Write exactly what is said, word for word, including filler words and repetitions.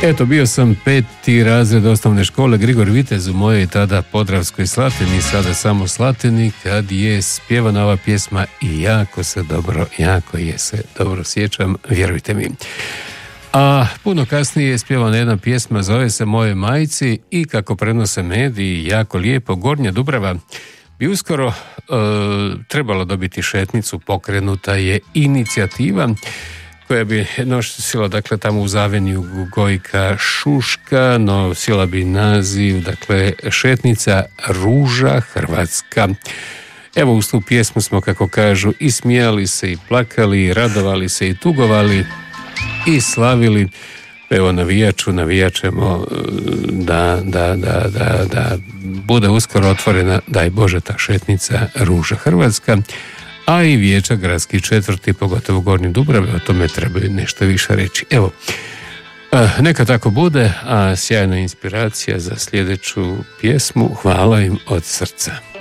Eto, bio sam peti razred osnovne škole Grigor Vitez u mojoj tada Podravskoj Slatini, sada samo Slatini, kad je spjevana ova pjesma i jako se dobro, jako je se dobro sjećam, vjerujte mi. A puno kasnije je spjevana jedna pjesma, zove se Moje majci i kako prenose mediji, jako lijepo, Gornja Dubrava bi uskoro e, trebalo dobiti šetnicu, pokrenuta je inicijativa koja bi nosila, dakle, tamo u Zaveniju Gojka Šuška, nosila bi naziv, dakle, šetnica Ruža Hrvatska. Evo, uz tu pjesmu smo, kako kažu, i smijali se, i plakali, i radovali se, i tugovali, i slavili. Evo, navijaču, navijačemo da, da, da, da, da bude uskoro otvorena, daj Bože, ta šetnica Ruža Hrvatska, a i vijeća gradskih četvrti, pogotovo Gornje Dubrave, o tome trebaju nešto više reći. Evo, neka tako bude, a sjajna inspiracija za sljedeću pjesmu, hvala im od srca.